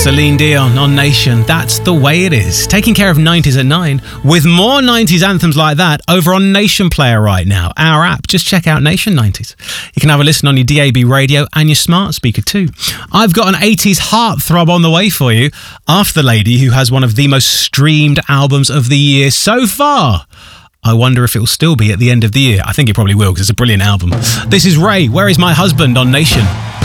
Celine Dion on Nation. That's the way it is. Taking care of 90s at 9 with more 90s anthems like that over on Nation Player right now. Our app. Just check out Nation 90s. You can have a listen on your DAB radio and your smart speaker too. I've got an 80s heartthrob on the way for you after the lady who has one of the most streamed albums of the year so far. I wonder if it will still be at the end of the year. I think it probably will because it's a brilliant album. This is Ray, Where Is My Husband on Nation.